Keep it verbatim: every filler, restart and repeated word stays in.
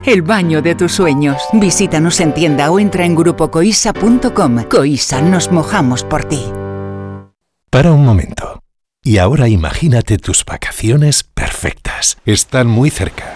El baño de tus sueños. Visítanos en tienda o entra en grupo coisa punto com. Coisa, nos mojamos por ti. Para un momento. Y ahora imagínate tus vacaciones perfectas. Están muy cerca.